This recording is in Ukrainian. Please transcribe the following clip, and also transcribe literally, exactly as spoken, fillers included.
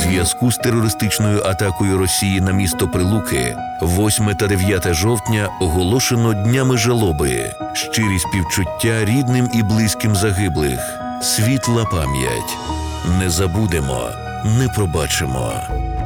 зв'язку з терористичною атакою Росії на місто Прилуки восьме та дев'яте жовтня оголошено днями жалоби, щирі співчуття рідним і близьким загиблих, світла пам'ять. Не забудемо, не пробачимо.